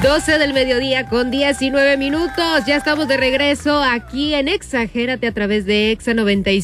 12 del mediodía con 19 minutos. Ya estamos de regreso aquí en Exagérate a través de Exa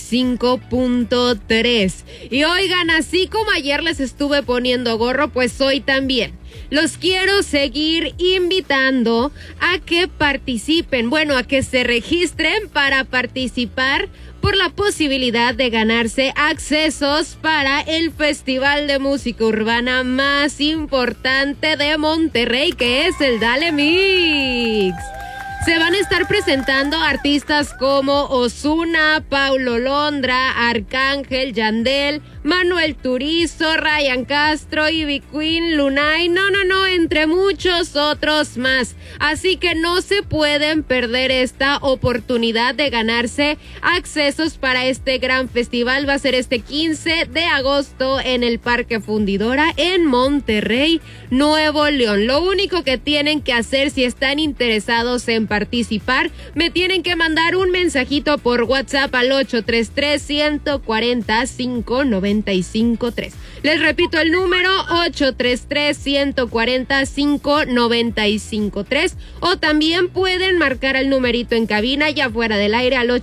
95.3. Y oigan, así como ayer les estuve poniendo gorro, pues hoy también. Los quiero seguir invitando a que participen, a que se registren para participar por la posibilidad de ganarse accesos para el festival de música urbana más importante de Monterrey, que es el Dale Mix. Se van a estar presentando artistas como Ozuna, Paulo Londra, Arcángel, Yandel, Manuel Turizo, Ryan Castro, Ivy Queen, Lunay, entre muchos otros más. Así que no se pueden perder esta oportunidad de ganarse accesos para este gran festival. Va a ser este 15 de agosto en el Parque Fundidora en Monterrey, Nuevo León. Lo único que tienen que hacer si están interesados en participar, me tienen que mandar un mensajito por WhatsApp al 833-140-5953. Les repito el número, 833-140-5953, o también pueden marcar el numerito en cabina ya fuera del aire al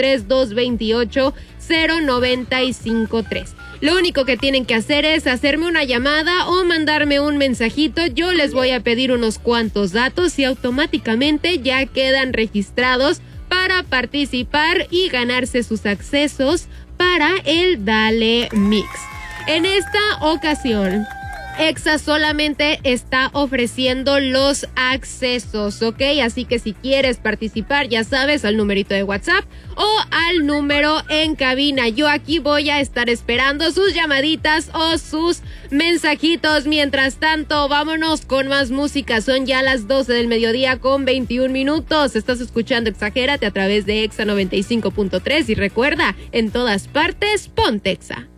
833-228-0953. Lo único que tienen que hacer es hacerme una llamada o mandarme un mensajito. Yo les voy a pedir unos cuantos datos y automáticamente ya quedan registrados para participar y ganarse sus accesos para el Dale Mix. En esta ocasión, Exa solamente está ofreciendo los accesos, ¿ok? Así que si quieres participar, ya sabes, al numerito de WhatsApp o al número en cabina. Yo aquí voy a estar esperando sus llamaditas o sus mensajitos. Mientras tanto, vámonos con más música. Son ya las 12 del mediodía con 21 minutos. Estás escuchando Exagérate a través de Exa 95.3 y recuerda, en todas partes, ponte Exa.